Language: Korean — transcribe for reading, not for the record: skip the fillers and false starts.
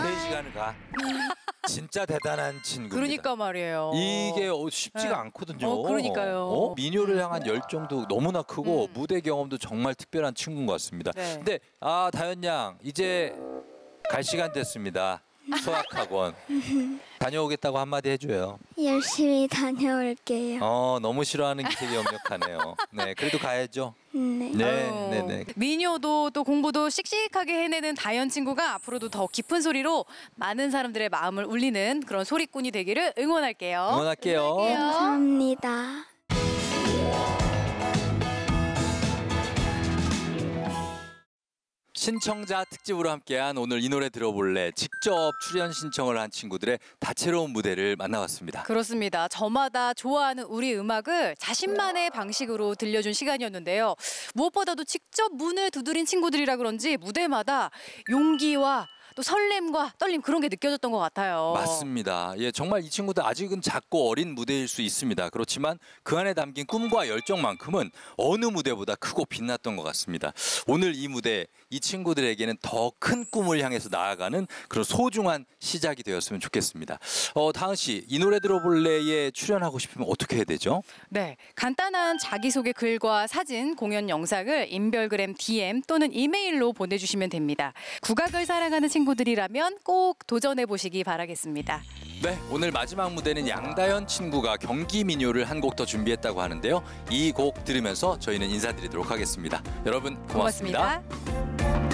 3시간을 가. 진짜 대단한 친구입니다. 그러니까 말이에요. 이게 쉽지가 않거든요. 그러니까요. 미녀를 향한 열정도 너무나 크고 무대 경험도 정말 특별한 친구인 것 같습니다. 네. 근데 다현 양 이제 갈 시간 됐습니다. 수학학원 다녀오겠다고 한마디 해줘요. 열심히 다녀올게요. 너무 싫어하는 게 되게 역력하네요. 네, 그래도 가야죠. 네. 네. 미녀도 또 공부도 씩씩하게 해내는 다현 친구가 앞으로도 더 깊은 소리로 많은 사람들의 마음을 울리는 그런 소리꾼이 되기를 응원할게요. 응원할게요. 감사합니다. 신청자 특집으로 함께한 오늘 이 노래 들어볼래 직접 출연 신청을 한 친구들의 다채로운 무대를 만나봤습니다. 그렇습니다. 저마다 좋아하는 우리 음악을 자신만의 방식으로 들려준 시간이었는데요. 무엇보다도 직접 문을 두드린 친구들이라 그런지 무대마다 용기와 또 설렘과 떨림 그런 게 느껴졌던 것 같아요. 맞습니다. 예, 정말 이 친구들 아직은 작고 어린 무대일 수 있습니다. 그렇지만 그 안에 담긴 꿈과 열정만큼은 어느 무대보다 크고 빛났던 것 같습니다. 오늘 이 무대 이 친구들에게는 더 큰 꿈을 향해서 나아가는 그런 소중한 시작이 되었으면 좋겠습니다. 다은 씨, 이 노래 들어볼래에 출연하고 싶으면 어떻게 해야 되죠? 네, 간단한 자기소개 글과 사진, 공연 영상을 인별그램 DM 또는 이메일로 보내주시면 됩니다. 국악을 사랑하는 친구들이라면 꼭 도전해 보시기 바라겠습니다. 네, 오늘 마지막 무대는 양다현 친구가 경기 민요를 한 곡 더 준비했다고 하는데요. 이 곡 들으면서 저희는 인사드리도록 하겠습니다. 여러분 고맙습니다. 고맙습니다.